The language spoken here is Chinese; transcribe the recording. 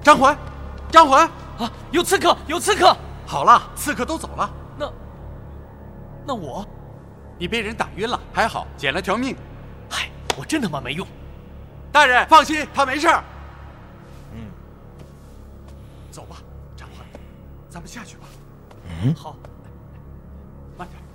张环，张环啊！有刺客，有刺客！ 好了，刺客都走了。 那我， 你被人打晕了，还好捡了条命。 嗨，我真他妈没用。 大人放心，他没事儿。走吧，张环，咱们下去吧。 好， 慢点。